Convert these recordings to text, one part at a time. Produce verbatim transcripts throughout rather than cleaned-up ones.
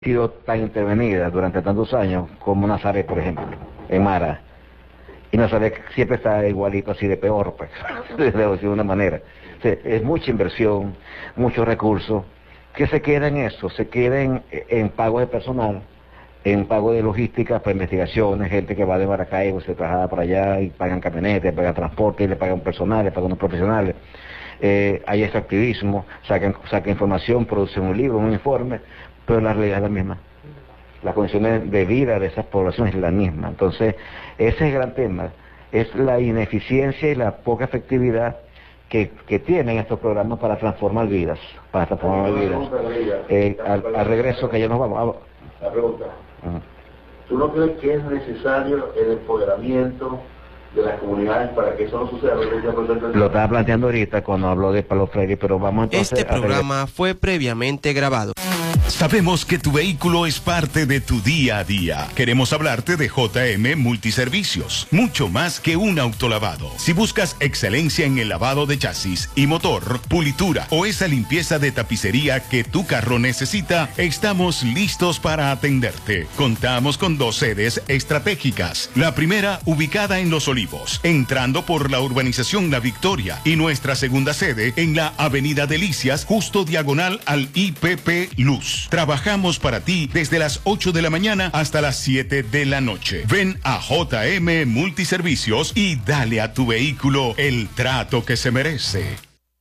sido tan intervenida durante tantos años como Nazaret, por ejemplo, en Mara. Y Nazaret siempre está igualito, así de peor, pues, de una manera. O sea, es mucha inversión, muchos recursos, que se queda en eso, se queda en, en pago de personal, en pago de logística para investigaciones, gente que va de Maracaibo, se traslada para allá y pagan camionetes, pagan transporte, y le pagan personal, le pagan unos profesionales. Eh, hay extractivismo, sacan, sacan información, producen un libro, un informe, pero la realidad es la misma. Las condiciones de vida de esas poblaciones es la misma. Entonces, ese es el gran tema, es la ineficiencia y la poca efectividad que, que tienen estos programas para transformar vidas, para transformar vidas. Eh, al, al regreso que ya nos vamos a... La pregunta, uh-huh. ¿Tú no crees que es necesario el empoderamiento de las comunidades para que eso no suceda? Lo estaba planteando ahorita cuando habló de Paulo Freire, pero vamos entonces Este programa fue previamente grabado. Sabemos que tu vehículo es parte de tu día a día. Queremos hablarte de J M Multiservicios, mucho más que un autolavado. Si buscas excelencia en el lavado de chasis y motor, pulitura o esa limpieza de tapicería que tu carro necesita, estamos listos para atenderte. Contamos con dos sedes estratégicas. La primera ubicada en Los Olivos, entrando por la urbanización La Victoria, y nuestra segunda sede en la Avenida Delicias, justo diagonal al I P P Luz. Trabajamos para ti desde las ocho de la mañana hasta las siete de la noche. Ven a J M Multiservicios y dale a tu vehículo el trato que se merece.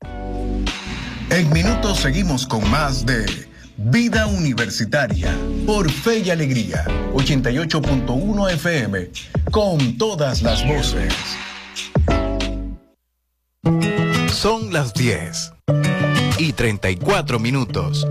En minutos seguimos con más de Vida Universitaria por Fe y Alegría, ochenta y ocho punto uno F M, con todas las voces. Son las diez y treinta y cuatro minutos.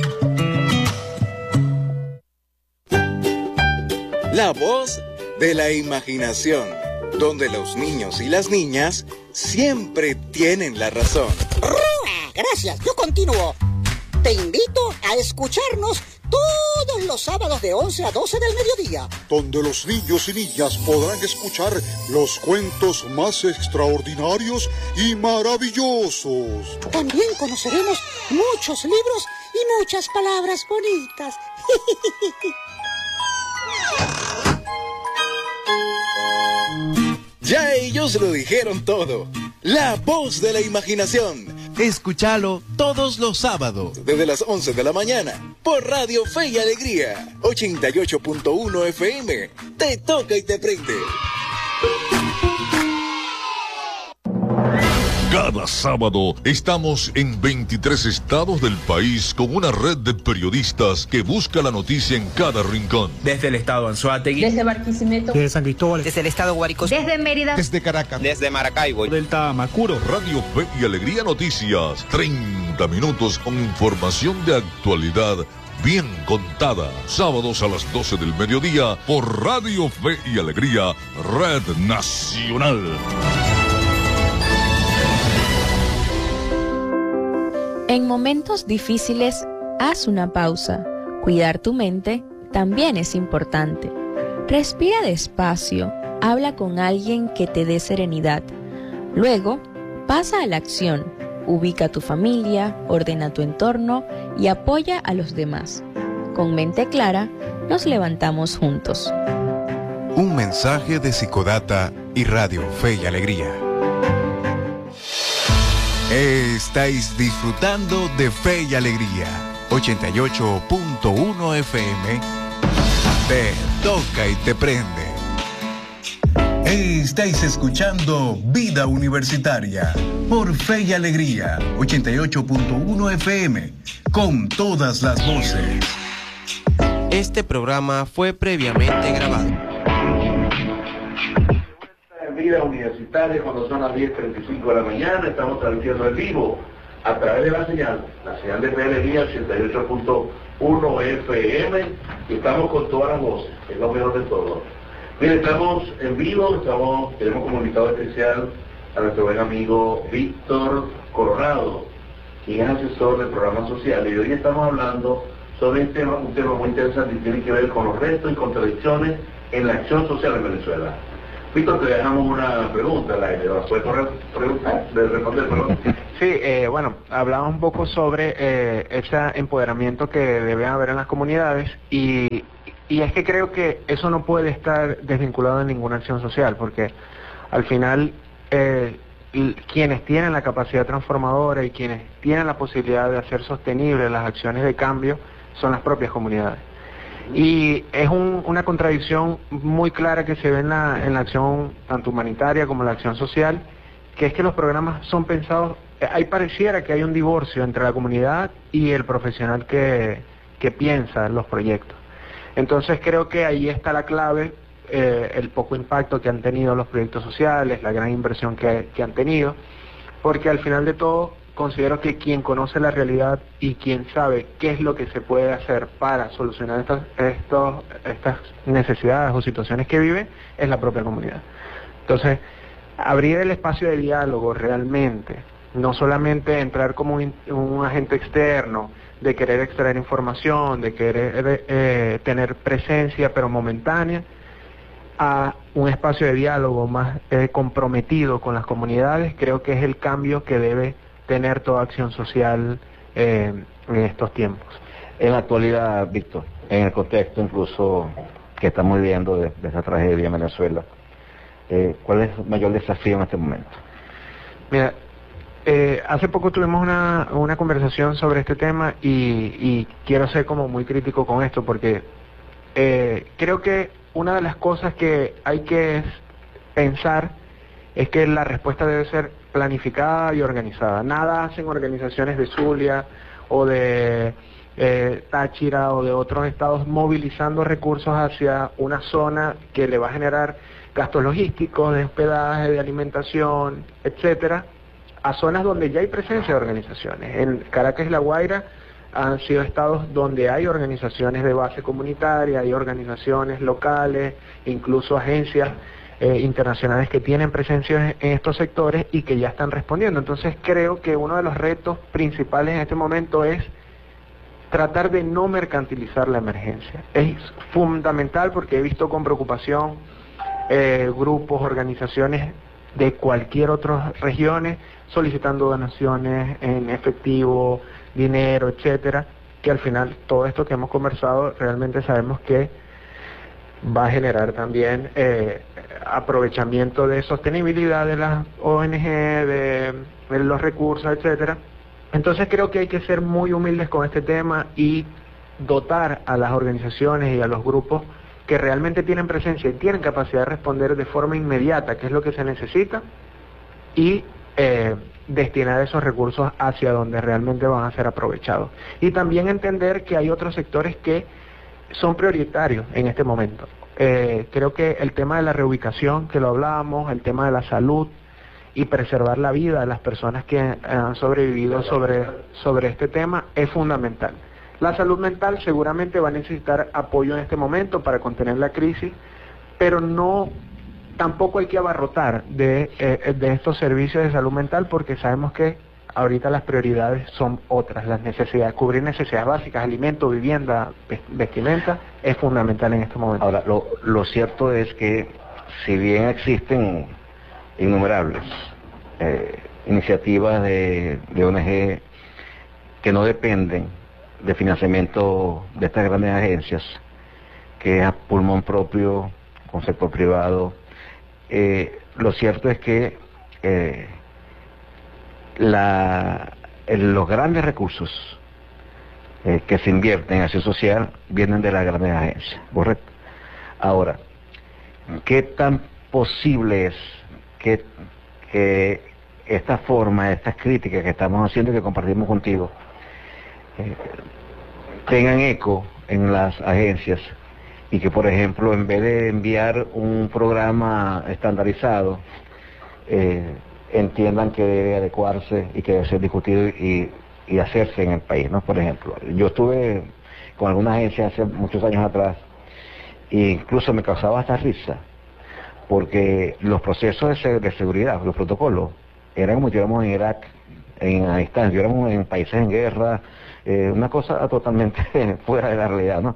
La voz de la imaginación, donde los niños y las niñas siempre tienen la razón. Gracias, yo continúo. Te invito a escucharnos todos los sábados de once a doce del mediodía, donde los niños y niñas podrán escuchar los cuentos más extraordinarios y maravillosos. También conoceremos muchos libros y muchas palabras bonitas. Ya ellos lo dijeron todo. La voz de la imaginación. Escúchalo todos los sábados desde las once de la mañana por Radio Fe y Alegría, ochenta y ocho punto uno F M. Te toca y te prende. Cada sábado estamos en veintitrés estados del país con una red de periodistas que busca la noticia en cada rincón. Desde el estado Anzoátegui, desde Barquisimeto, desde San Cristóbal, desde el estado Guárico, desde Mérida, desde Caracas, desde Maracaibo, del Tamacuro. Radio Fe y Alegría Noticias, treinta minutos con información de actualidad bien contada. Sábados a las doce del mediodía por Radio Fe y Alegría, Red Nacional. En momentos difíciles, haz una pausa. Cuidar tu mente también es importante. Respira despacio, habla con alguien que te dé serenidad. Luego, pasa a la acción. Ubica a tu familia, ordena tu entorno y apoya a los demás. Con mente clara, nos levantamos juntos. Un mensaje de Psicodata y Radio Fe y Alegría. Estáis disfrutando de Fe y Alegría, ochenta y ocho punto uno F M. Te toca y te prende. Estáis escuchando Vida Universitaria por Fe y Alegría, ochenta y ocho punto uno F M, con todas las voces. Este programa fue previamente grabado. Vida Universitaria, cuando son las diez treinta y cinco de la mañana, estamos transmitiendo en vivo a través de la señal, la señal de Fe y Alegría ochenta y ocho punto uno F M, y estamos con todas las voces, es lo mejor de todo. Mire, estamos en vivo, estamos, tenemos como invitado especial a nuestro buen amigo Víctor Coronado, quien es asesor del programa social, y hoy estamos hablando sobre un tema, un tema muy interesante que tiene que ver con los retos y contradicciones en la acción social en Venezuela. Víctor, te dejamos una pregunta al aire. ¿Puedes preguntar? De responder, perdón. Sí, eh, bueno, hablamos un poco sobre eh, ese empoderamiento que debe haber en las comunidades y, y es que creo que eso no puede estar desvinculado de ninguna acción social, porque al final eh, quienes tienen la capacidad transformadora y quienes tienen la posibilidad de hacer sostenibles las acciones de cambio son las propias comunidades. Y es un, una contradicción muy clara que se ve en la, en la acción tanto humanitaria como en la acción social, que es que los programas son pensados, ahí pareciera que hay un divorcio entre la comunidad y el profesional que, que piensa los proyectos. Entonces creo que ahí está la clave, eh, el poco impacto que han tenido los proyectos sociales, la gran inversión que, que han tenido, porque al final de todo considero que quien conoce la realidad y quien sabe qué es lo que se puede hacer para solucionar estas, estos, estas necesidades o situaciones que vive es la propia comunidad. Entonces, abrir el espacio de diálogo realmente, no solamente entrar como un, un agente externo, de querer extraer información, de querer eh, tener presencia pero momentánea, a un espacio de diálogo más eh, comprometido con las comunidades, creo que es el cambio que debe tener toda acción social eh, en estos tiempos. En la actualidad, Víctor, en el contexto incluso que estamos viviendo de, de esa tragedia en Venezuela, eh, ¿cuál es el mayor desafío en este momento? Mira, eh, hace poco tuvimos una, una conversación sobre este tema y, y quiero ser como muy crítico con esto porque eh, creo que una de las cosas que hay que pensar es que la respuesta debe ser planificada y organizada. Nada hacen organizaciones de Zulia o de eh, Táchira o de otros estados movilizando recursos hacia una zona que le va a generar gastos logísticos, de hospedaje, de alimentación, etcétera, a zonas donde ya hay presencia de organizaciones. En Caracas y La Guaira han sido estados donde hay organizaciones de base comunitaria, hay organizaciones locales, incluso agencias Eh, internacionales que tienen presencia en estos sectores y que ya están respondiendo. Entonces creo que uno de los retos principales en este momento es tratar de no mercantilizar la emergencia. Es fundamental porque he visto con preocupación eh, grupos, organizaciones de cualquier otra regiones solicitando donaciones en efectivo, dinero, etcétera, que al final todo esto que hemos conversado realmente sabemos que va a generar también eh, aprovechamiento de sostenibilidad de las O N G, de, de los recursos, etcétera. Entonces creo que hay que ser muy humildes con este tema y dotar a las organizaciones y a los grupos que realmente tienen presencia y tienen capacidad de responder de forma inmediata, que es lo que se necesita, y eh, destinar esos recursos hacia donde realmente van a ser aprovechados. Y también entender que hay otros sectores que son prioritarios en este momento. Eh, creo que el tema de la reubicación, que lo hablábamos, el tema de la salud y preservar la vida de las personas que han sobrevivido sobre, sobre este tema es fundamental. La salud mental seguramente va a necesitar apoyo en este momento para contener la crisis, pero no, tampoco hay que abarrotar de, eh, de estos servicios de salud mental porque sabemos que ahorita las prioridades son otras, las necesidades, cubrir necesidades básicas, alimento, vivienda, vestimenta, es fundamental en este momento. Ahora, lo, lo cierto es que si bien existen innumerables eh, iniciativas de, de O N G que no dependen de financiamiento de estas grandes agencias, que es a pulmón propio, con sector privado, eh, lo cierto es que eh, La, el, los grandes recursos eh, que se invierten en acción social vienen de las grandes agencias, ¿correcto? Ahora, ¿qué tan posible es que, que esta forma, estas críticas que estamos haciendo y que compartimos contigo, eh, tengan eco en las agencias y que, por ejemplo, en vez de enviar un programa estandarizado, eh, entiendan que debe adecuarse y que debe ser discutido y, y hacerse en el país, ¿no? Por ejemplo, yo estuve con alguna agencia hace muchos años atrás e incluso me causaba hasta risa porque los procesos de, de seguridad, los protocolos, eran como si estuviéramos en Irak, en Afganistán, estuviéramos en países en guerra, eh, una cosa totalmente fuera de la realidad, ¿no?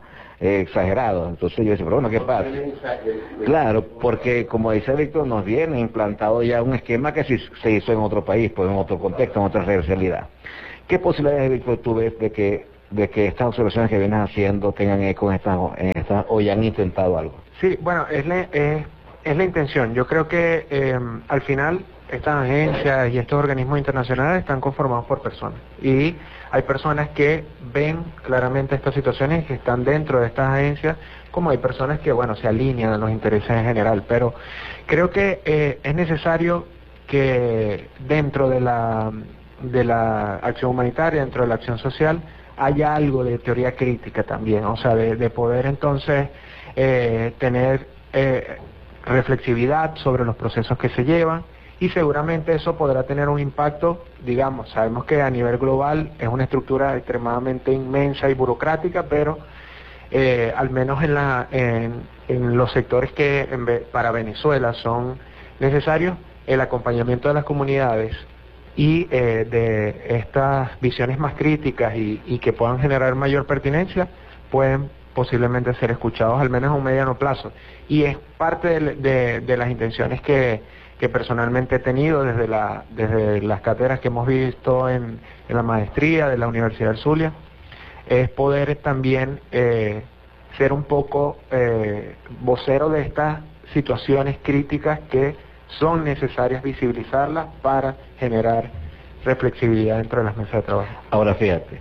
eh, exagerado. Entonces yo decía, pero bueno, ¿qué pasa? Claro, porque como dice Víctor, nos viene implantado ya un esquema que sí se hizo en otro país, pues en otro contexto, en otra realidad. ¿Qué posibilidades, Víctor, tú ves de que, de que estas observaciones que vienes haciendo tengan eco en estas, en estas o ya han intentado algo? Sí, bueno, es la, es, es la intención. Yo creo que eh, al final estas agencias y estos organismos internacionales están conformados por personas. Y hay personas que ven claramente estas situaciones y que están dentro de estas agencias, como hay personas que, bueno, se alinean a los intereses en general. Pero creo que eh, es necesario que dentro de la, de la acción humanitaria, dentro de la acción social, haya algo de teoría crítica también. O sea, de, de poder entonces eh, tener eh, reflexividad sobre los procesos que se llevan. Y seguramente eso podrá tener un impacto, digamos, sabemos que a nivel global es una estructura extremadamente inmensa y burocrática, pero eh, al menos en, la, en, en los sectores que en, para Venezuela son necesarios, el acompañamiento de las comunidades y eh, de estas visiones más críticas y, y que puedan generar mayor pertinencia, pueden posiblemente ser escuchados al menos a un mediano plazo. Y es parte de, de, de las intenciones que que personalmente he tenido desde, la, desde las cátedras que hemos visto en, en la maestría de la Universidad del Zulia, es poder también eh, ser un poco eh, vocero de estas situaciones críticas que son necesarias visibilizarlas para generar reflexividad dentro de las mesas de trabajo. Ahora fíjate,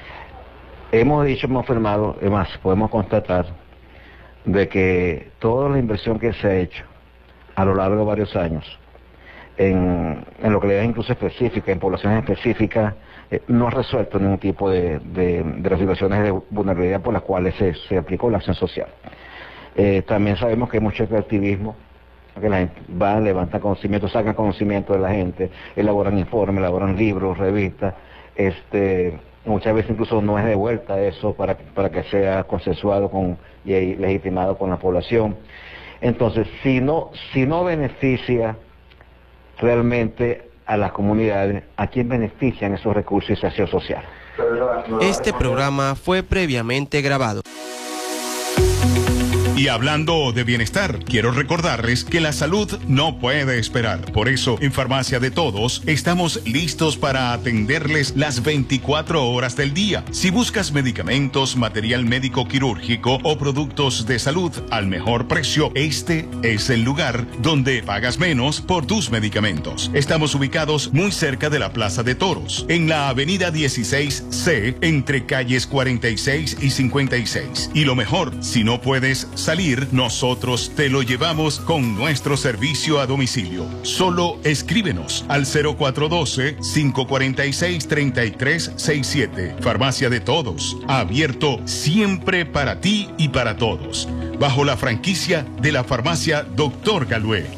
hemos dicho, hemos afirmado, además podemos constatar de que toda la inversión que se ha hecho a lo largo de varios años, en, en localidades incluso específicas, en poblaciones específicas, eh, no ha resuelto ningún tipo de, de, de las situaciones de vulnerabilidad por las cuales se, se aplicó la acción social. Eh, también sabemos que hay mucho activismo, que la gente va, levanta conocimiento, saca conocimiento de la gente, elaboran informes, elaboran libros, revistas, este, muchas veces incluso no es devuelta eso para, para que sea consensuado con, y legitimado con la población. Entonces, si no, si no beneficia realmente a las comunidades, ¿a quién benefician esos recursos y esa acción social? Este programa fue previamente grabado. Y hablando de bienestar, quiero recordarles que la salud no puede esperar. Por eso, en Farmacia de Todos, estamos listos para atenderles las veinticuatro horas del día. Si buscas medicamentos, material médico quirúrgico o productos de salud al mejor precio, este es el lugar donde pagas menos por tus medicamentos. Estamos ubicados muy cerca de la Plaza de Toros, en la avenida dieciséis C, entre calles cuarenta y seis y cincuenta y seis. Y lo mejor, si no puedes salir, nosotros te lo llevamos con nuestro servicio a domicilio. Solo escríbenos al cero cuatro uno dos, cinco cuatro seis, tres tres seis siete. Farmacia de Todos, abierto siempre para ti y para todos, bajo la franquicia de la farmacia Doctor Galué.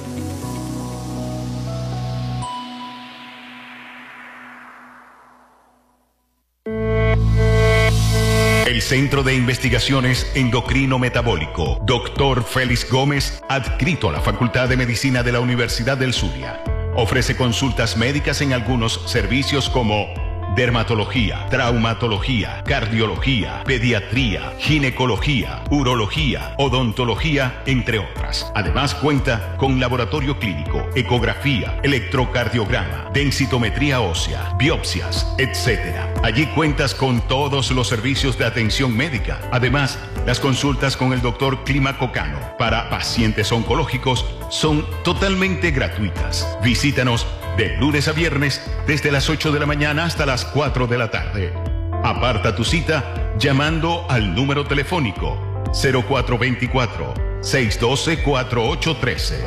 El Centro de Investigaciones Endocrino Metabólico, doctor Félix Gómez, adscrito a la Facultad de Medicina de la Universidad del Zulia, ofrece consultas médicas en algunos servicios como dermatología, traumatología, cardiología, pediatría, ginecología, urología, odontología, entre otras. Además cuenta con laboratorio clínico, ecografía, electrocardiograma, densitometría ósea, biopsias, etcétera. Allí cuentas con todos los servicios de atención médica. Además, las consultas con el doctor Clímaco Cano para pacientes oncológicos son totalmente gratuitas. Visítanos de lunes a viernes desde las ocho de la mañana hasta las cuatro de la tarde. Aparta tu cita llamando al número telefónico cero cuatro dos cuatro, seis uno dos, cuatro ocho uno tres.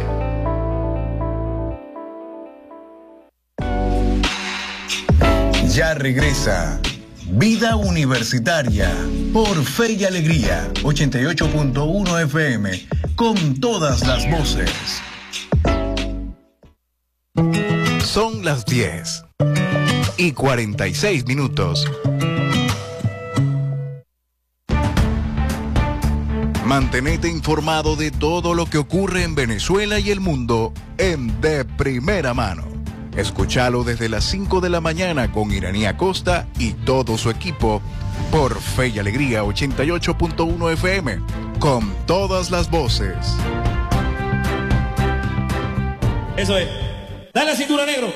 Ya regresa Vida Universitaria por Fe y Alegría ochenta y ocho punto uno F M con todas las voces. Son las diez y cuarenta y seis minutos. Mantenete informado de todo lo que ocurre en Venezuela y el mundo en De Primera Mano. Escúchalo desde las cinco de la mañana con Iranía Costa y todo su equipo por Fe y Alegría ochenta y ocho punto uno F M, con todas las voces. Eso es. Dale la cintura, negro.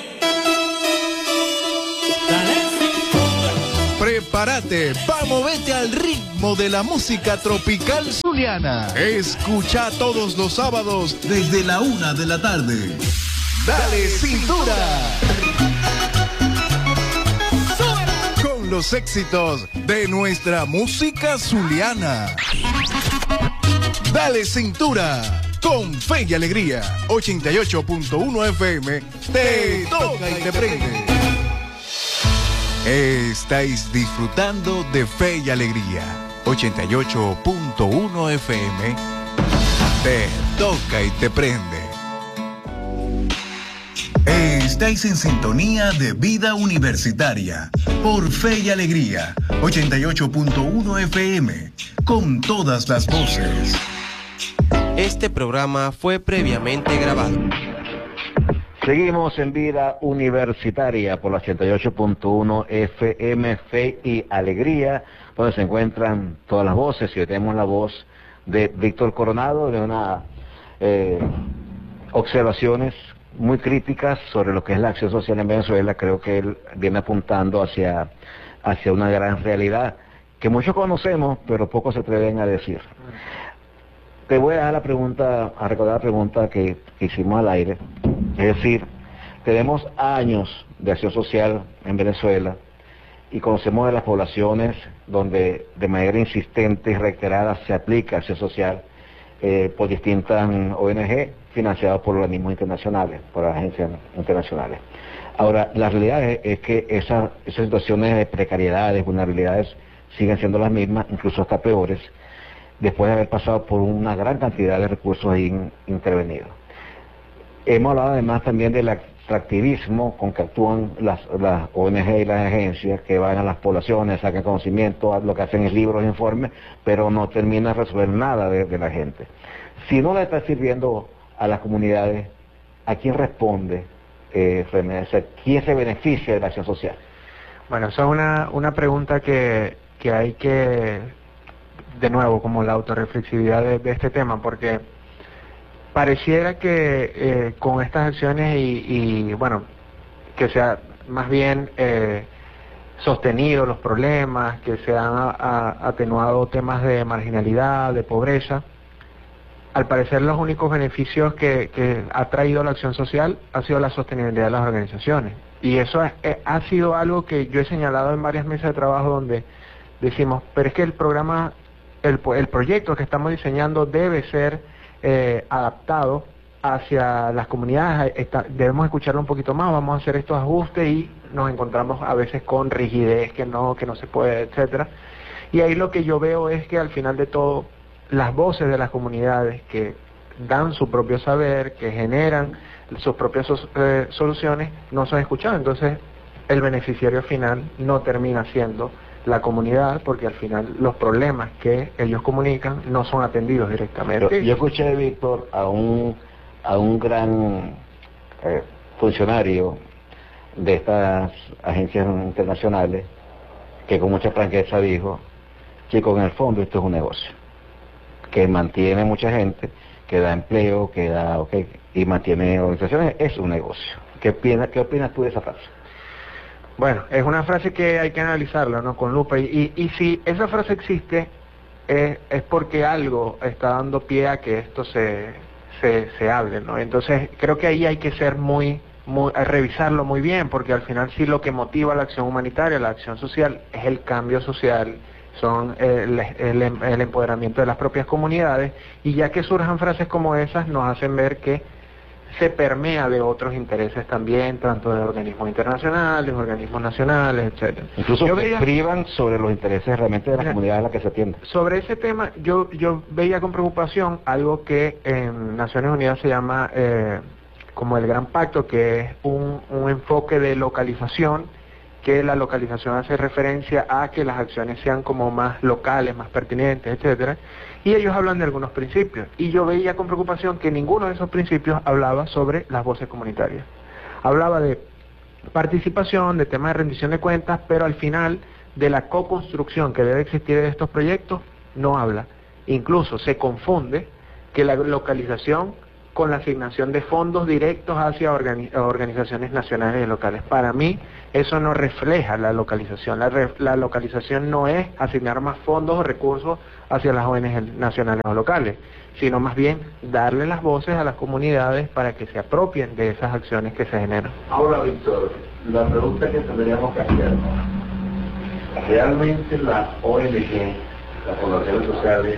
Dale cintura. Prepárate, vamos, vete al ritmo de la música tropical zuliana. Escucha todos los sábados desde la una de la tarde. Dale cintura. Con los éxitos de nuestra música zuliana. Dale cintura. Con Fe y Alegría, ochenta y ocho punto uno F M, te toca y te prende. Estáis disfrutando de Fe y Alegría, ochenta y ocho punto uno F M, te toca y te prende. Estáis en sintonía de Vida Universitaria, por Fe y Alegría, ochenta y ocho punto uno F M, con todas las voces. Este programa fue previamente grabado. Seguimos en Vida Universitaria por la ochenta y ocho punto uno F M, Fe y Alegría, donde se encuentran todas las voces, y hoy tenemos la voz de Víctor Coronado, de unas eh, observaciones muy críticas sobre lo que es la acción social en Venezuela. Creo que él viene apuntando hacia, hacia una gran realidad que muchos conocemos, pero pocos se atreven a decir. Te voy a dejar la pregunta, a recordar la pregunta que, que hicimos al aire. Es decir, tenemos años de acción social en Venezuela y conocemos de las poblaciones donde de manera insistente y reiterada se aplica acción social eh, por distintas O N G financiadas por organismos internacionales, por agencias internacionales. Ahora, la realidad es, es que esa, esas situaciones de precariedades, vulnerabilidades, siguen siendo las mismas, incluso hasta peores, después de haber pasado por una gran cantidad de recursos in, intervenidos. Hemos hablado además también del extractivismo con que actúan las, las O N G y las agencias, que van a las poblaciones, sacan conocimiento, lo que hacen es libros e informes, pero no termina de resolver nada de, de la gente. Si no le está sirviendo a las comunidades, ¿a quién responde, eh, René? O sea, ¿quién se beneficia de la acción social? Bueno, esa es una, una pregunta que, que hay que, de nuevo, como la autorreflexividad de, de este tema, porque pareciera que eh, con estas acciones y, y, bueno, que sea más bien eh, sostenido los problemas, que se han a, a, atenuado temas de marginalidad, de pobreza. Al parecer los únicos beneficios que, que ha traído la acción social ha sido la sostenibilidad de las organizaciones. Y eso es, es, ha sido algo que yo he señalado en varias mesas de trabajo donde decimos, pero es que el programa, el, el proyecto que estamos diseñando debe ser eh, adaptado hacia las comunidades. Está, debemos escucharlo un poquito más, vamos a hacer estos ajustes y nos encontramos a veces con rigidez, que no, que no se puede, etcétera. Y ahí lo que yo veo es que al final de todo, las voces de las comunidades que dan su propio saber, que generan sus propias eh, soluciones, no son escuchadas. Entonces, el beneficiario final no termina siendo la comunidad, porque al final los problemas que ellos comunican no son atendidos directamente. Pero yo escuché, Víctor, a un, a un gran eh, funcionario de estas agencias internacionales que con mucha franqueza dijo, chicos, en el fondo esto es un negocio que mantiene mucha gente, que da empleo, que da, okay, y mantiene organizaciones, es un negocio. ¿Qué opinas, qué opinas tú de esa frase? Bueno, es una frase que hay que analizarla, ¿no?, con lupa, y, y, y si esa frase existe, es, es porque algo está dando pie a que esto se, se, se hable, ¿no? Entonces, creo que ahí hay que ser muy, muy, a revisarlo muy bien, porque al final sí lo que motiva la acción humanitaria, la acción social, es el cambio social, son el, el, el empoderamiento de las propias comunidades, y ya que surjan frases como esas nos hacen ver que se permea de otros intereses también, tanto de organismos internacionales, organismos nacionales, etcétera. Incluso yo que veía, escriban sobre los intereses realmente de las mira, comunidades a las que se atiende. Sobre ese tema, yo yo veía con preocupación algo que en Naciones Unidas se llama eh, como el Gran Pacto, que es un, un enfoque de localización, que la localización hace referencia a que las acciones sean como más locales, más pertinentes, etcétera, y ellos hablan de algunos principios, y yo veía con preocupación que ninguno de esos principios hablaba sobre las voces comunitarias. Hablaba de participación, de temas de rendición de cuentas, pero al final de la co-construcción que debe existir de estos proyectos, no habla. Incluso se confunde que la localización con la asignación de fondos directos hacia organi organizaciones nacionales y locales. Para mí, eso no refleja la localización. La, re la localización no es asignar más fondos o recursos hacia las O N G nacionales o locales, sino más bien darle las voces a las comunidades para que se apropien de esas acciones que se generan. Ahora, Víctor, la pregunta que tendríamos que hacer, ¿realmente las O N G, las fundaciones sociales,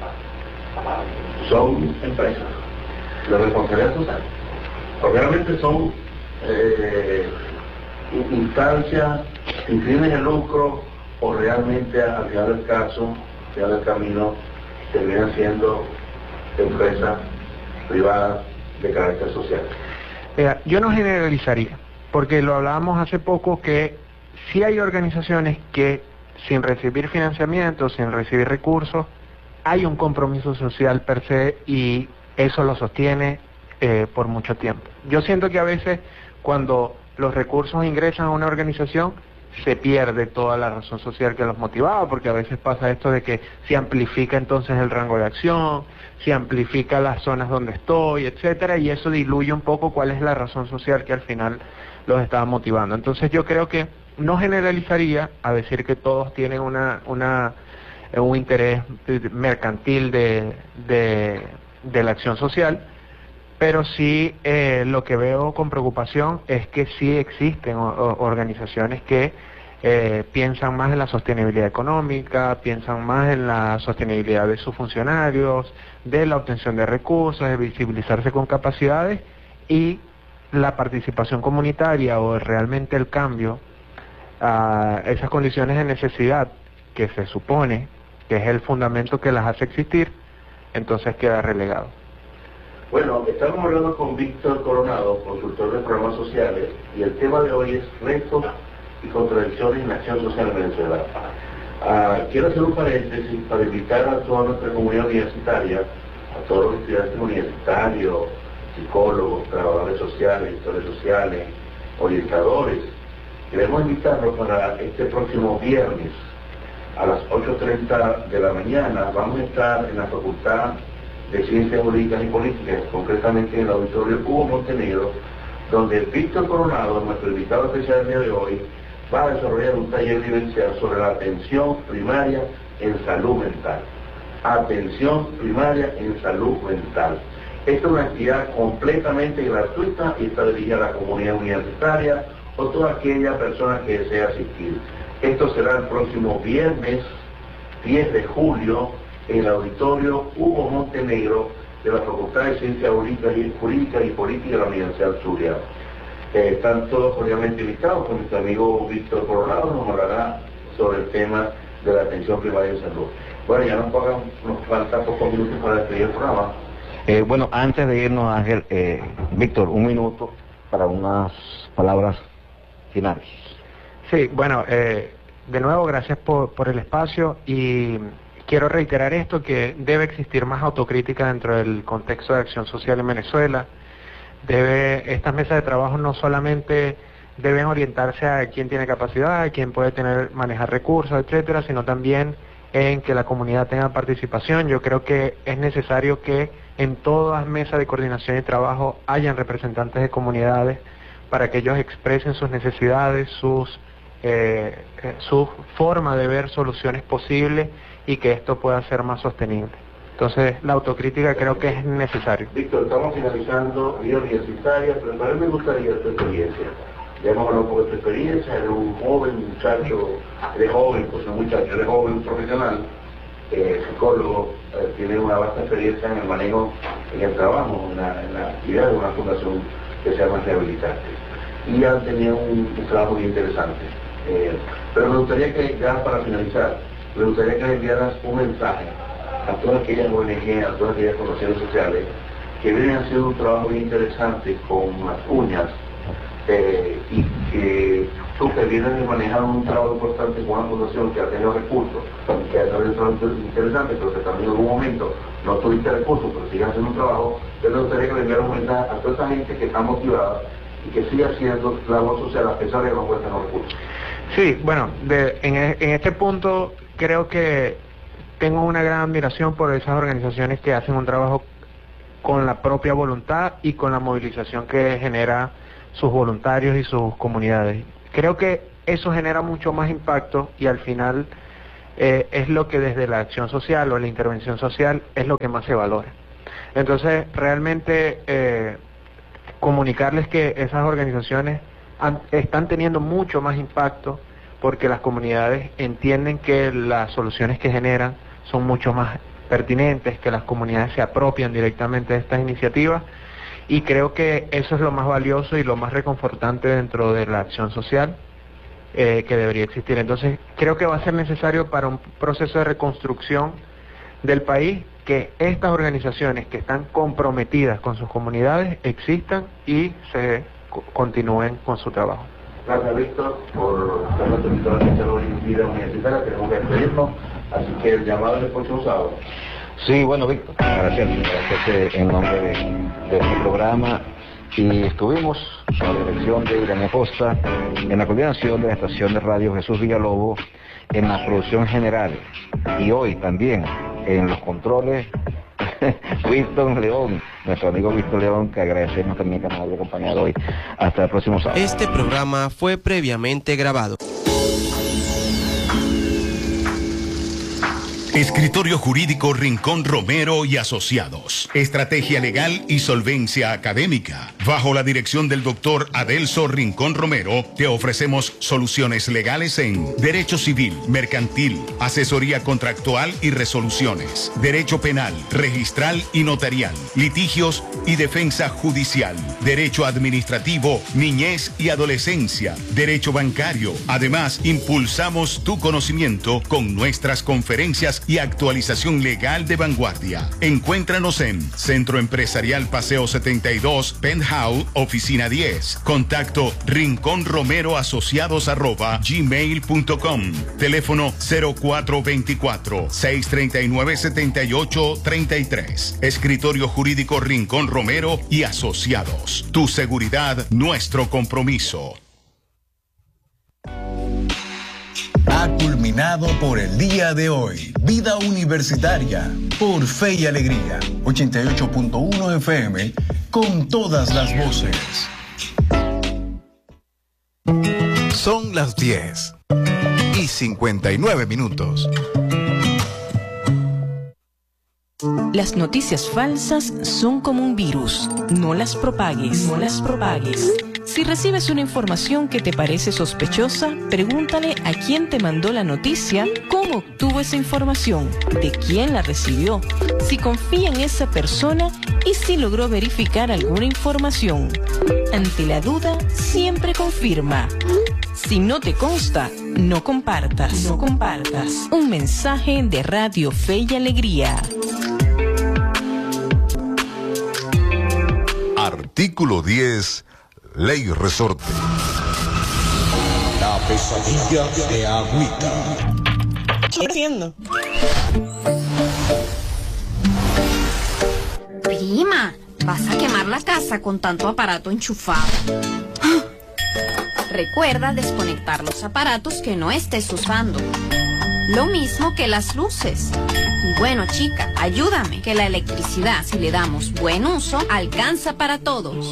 son empresas de responsabilidad social? Porque realmente son eh, instancias sin fines de lucro, o realmente al final del caso, al final del camino, terminan siendo empresas privadas de carácter social. Eh, yo no generalizaría, porque lo hablábamos hace poco que sí hay organizaciones que sin recibir financiamiento, sin recibir recursos, hay un compromiso social per se y eso lo sostiene eh, por mucho tiempo. Yo siento que a veces cuando los recursos ingresan a una organización se pierde toda la razón social que los motivaba, porque a veces pasa esto de que se amplifica entonces el rango de acción, se amplifica las zonas donde estoy, etcétera, y eso diluye un poco cuál es la razón social que al final los estaba motivando. Entonces yo creo que no generalizaría a decir que todos tienen una, una un interés mercantil de, de, de la acción social, pero sí eh, lo que veo con preocupación es que sí existen o, o, organizaciones que eh, piensan más en la sostenibilidad económica, piensan más en la sostenibilidad de sus funcionarios, de la obtención de recursos, de visibilizarse con capacidades, y la participación comunitaria o realmente el cambio a esas condiciones de necesidad que se supone que es el fundamento que las hace existir, entonces queda relegado. Bueno, estamos hablando con Víctor Coronado, consultor de programas sociales, y el tema de hoy es retos y contradicciones en la acción social en Venezuela. Ah, quiero hacer un paréntesis para invitar a toda nuestra comunidad universitaria, a todos los estudiantes universitarios, psicólogos, trabajadores sociales, gestores sociales, orientadores. Queremos invitarlos para este próximo viernes a las ocho treinta de la mañana. Vamos a estar en la Facultad de Ciencias Jurídicas y Políticas, concretamente en el Auditorio Hugo Montenegro, donde Víctor Coronado, nuestro invitado especial el día de hoy, va a desarrollar un taller vivencial sobre la atención primaria en salud mental. Atención primaria en salud mental. Esta es una actividad completamente gratuita y está dirigida a la comunidad universitaria o toda aquella persona que desea asistir. Esto será el próximo viernes diez de julio en el Auditorio Hugo Montenegro de la Facultad de Ciencias Jurídicas y, Jurídicas y Políticas de la Universidad Zulia. Eh, están todos cordialmente invitados, con nuestro amigo Víctor Coronado nos hablará sobre el tema de la atención primaria en salud. Bueno, ya nos, pagan, nos faltan pocos minutos para despedir el programa. Eh, bueno, antes de irnos, Ángel, eh, Víctor, un minuto para unas palabras finales. Sí, bueno, eh, de nuevo, gracias por, por el espacio y quiero reiterar esto, que debe existir más autocrítica dentro del contexto de acción social en Venezuela. Debe, estas mesas de trabajo no solamente deben orientarse a quién tiene capacidad, a quién puede tener, manejar recursos, etcétera, sino también en que la comunidad tenga participación. Yo creo que es necesario que en todas las mesas de coordinación y trabajo hayan representantes de comunidades para que ellos expresen sus necesidades, sus eh, su forma de ver soluciones posibles y que esto pueda ser más sostenible. Entonces, la autocrítica creo que es necesario. Víctor, estamos finalizando vida universitaria, pero para mí me gustaría tu experiencia. Ya hemos hablado un poco de tu experiencia, eres un joven muchacho, eres joven, pues un muchacho, eres joven, un profesional, eh, psicólogo, eh, tiene una vasta experiencia en el manejo, en el trabajo, en la, en la actividad de una fundación que se llama Rehabilitarte. Y han tenido un, un trabajo muy interesante. Eh, pero me gustaría que, ya para finalizar, me gustaría que le enviaras un mensaje a todas aquellas O N G, a todas aquellas fundaciones sociales que vienen haciendo un trabajo muy interesante con las uñas, eh, y que tú que vienes de manejar un trabajo importante con una fundación que ha tenido recursos, que ha tenido un trabajo interesante, pero que también en algún momento no tuviste recursos, pero sigue haciendo un trabajo. Yo me gustaría que le enviara un mensaje a toda esa gente que está motivada y que sigue haciendo labor social a pesar de que no cuentan los recursos. Sí, bueno, de, en, en este punto creo que tengo una gran admiración por esas organizaciones que hacen un trabajo con la propia voluntad y con la movilización que genera sus voluntarios y sus comunidades. Creo que eso genera mucho más impacto y al final eh, es lo que desde la acción social o la intervención social es lo que más se valora. Entonces, realmente eh, comunicarles que esas organizaciones han, están teniendo mucho más impacto porque las comunidades entienden que las soluciones que generan son mucho más pertinentes, que las comunidades se apropian directamente de estas iniciativas y creo que eso es lo más valioso y lo más reconfortante dentro de la acción social eh, que debería existir. Entonces creo que va a ser necesario para un proceso de reconstrucción del país que estas organizaciones que están comprometidas con sus comunidades existan y se co- continúen con su trabajo. Gracias, Víctor, por ser nuestro invitado especial hoy en Vida Universitaria. Tenemos que despedirnos, así que el llamado es el próximo sábado. Sí, bueno, Víctor, gracias, gracias en nombre de, de este programa. Y estuvimos a la dirección de Irene Costa, en la coordinación de la estación de radio Jesús Villalobos, en la producción general. Y hoy también en los controles, Winston León, nuestro amigo Winston León, que agradecemos también que nos haya acompañado hoy. Hasta el próximo sábado. Este programa fue previamente grabado. Escritorio Jurídico Rincón Romero y Asociados. Estrategia legal y solvencia académica. Bajo la dirección del doctor Adelso Rincón Romero, te ofrecemos soluciones legales en derecho civil, mercantil, asesoría contractual y resoluciones, derecho penal, registral y notarial, litigios y defensa judicial, derecho administrativo, niñez y adolescencia, derecho bancario. Además, impulsamos tu conocimiento con nuestras conferencias y actualización legal de vanguardia. Encuéntranos en Centro Empresarial Paseo setenta y dos, Penthouse, Oficina diez. Contacto rincón romero asociados arroba gmail punto com. Teléfono cero cuatro veinticuatro, seiscientos treinta y nueve, setenta y ocho treinta y tres. Escritorio Jurídico Rincón Romero y Asociados. Tu seguridad, nuestro compromiso. Ha culminado por el día de hoy. Vida Universitaria por Fe y Alegría. ochenta y ocho punto uno F M con todas las voces. Son las diez y cincuenta y nueve minutos. Las noticias falsas son como un virus. No las propagues. No las propagues. Si recibes una información que te parece sospechosa, pregúntale a quién te mandó la noticia, cómo obtuvo esa información, de quién la recibió, si confía en esa persona y si logró verificar alguna información. Ante la duda, siempre confirma. Si no te consta, no compartas. No compartas. Un mensaje de Radio Fe y Alegría. Artículo diez. Ley Resorte. La pesadilla de Agüita. ¿Qué estás haciendo? Prima, vas a quemar la casa con tanto aparato enchufado. Recuerda desconectar los aparatos que no estés usando. Lo mismo que las luces. Y bueno, chica, ayúdame, que la electricidad, si le damos buen uso, alcanza para todos.